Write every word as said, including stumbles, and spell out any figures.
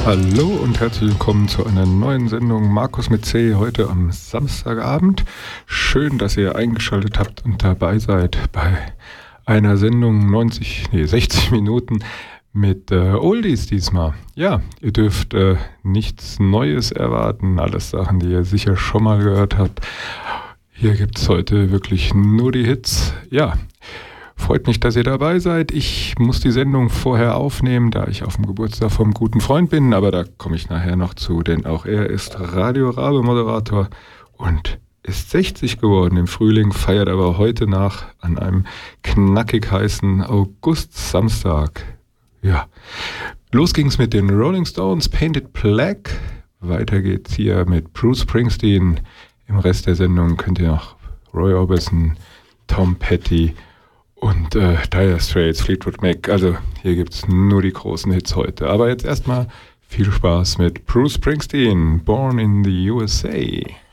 Hallo und herzlich willkommen zu einer neuen Sendung Markus mit C heute am Samstagabend. Schön, dass ihr eingeschaltet habt und dabei seid bei einer Sendung neunzig, nee, sechzig Minuten mit äh, Oldies diesmal. Ja, ihr dürft äh, nichts Neues erwarten, alles Sachen, die ihr sicher schon mal gehört habt. Hier gibt es heute wirklich nur die Hits. Ja, freut mich, dass ihr dabei seid. Ich muss die Sendung vorher aufnehmen, da ich auf dem Geburtstag vom guten Freund bin, aber da komme ich nachher noch zu, denn auch er ist Radio Rabe Moderator und ist sechzig geworden im Frühling, feiert aber heute nach an einem knackig heißen August-Samstag. Ja, los ging's mit den Rolling Stones, Painted Black. Weiter geht's hier mit Bruce Springsteen. Im Rest der Sendung könnt ihr noch Roy Orbison, Tom Petty und äh, Dire Straits, Fleetwood Mac. Also hier gibt's nur die großen Hits heute. Aber jetzt erstmal viel Spaß mit Bruce Springsteen, Born in the U S A.